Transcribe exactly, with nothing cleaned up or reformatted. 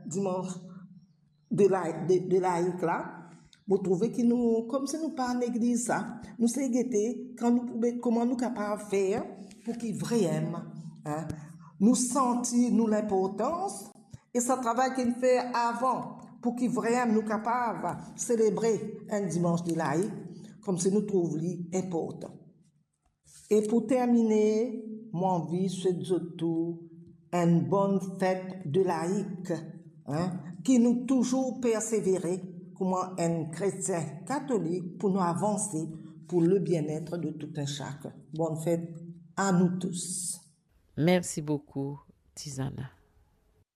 dimanche de la de, de laïque là. Vous trouvez que nous, comme si nous pas en église ça, nous sommes guettés quand nous pouvons, comment nous capables de faire pour qu'ils vraiment, hein, nous sentir nous l'importance et ce travail qu'il fait avant pour qu'ils vraiment nous capables de célébrer un dimanche de laïque comme si nous trouvions important. Et pour terminer, moi envie c'est surtout une bonne fête de laïque, hein, qui nous toujours persévérer comme un chrétien catholique pour nous avancer pour le bien-être de tout un chacun. Bonne fête à nous tous. Merci beaucoup, Tizana.